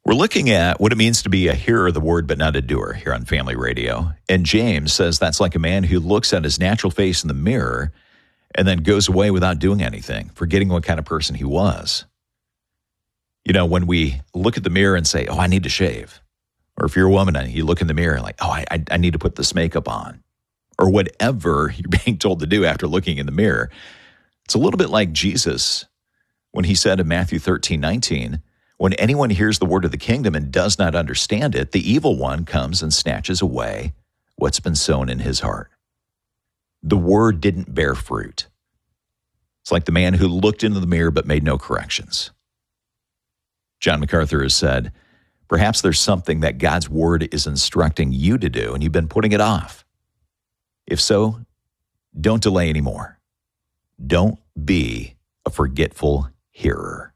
We're looking at what it means to be a hearer of the word but not a doer here on Family Radio. And James says that's like a man who looks at his natural face in the mirror and then goes away without doing anything, forgetting what kind of person he was. You know, when we look at the mirror and say, oh, I need to shave. Or if you're a woman and you look in the mirror like, oh, I need to put this makeup on. Or whatever you're being told to do after looking in the mirror. It's a little bit like Jesus when he said in Matthew 13:19, when anyone hears the word of the kingdom and does not understand it, the evil one comes and snatches away what's been sown in his heart. The word didn't bear fruit. It's like the man who looked into the mirror but made no corrections. John MacArthur has said, perhaps there's something that God's word is instructing you to do and you've been putting it off. If so, don't delay anymore. Don't be a forgetful hearer.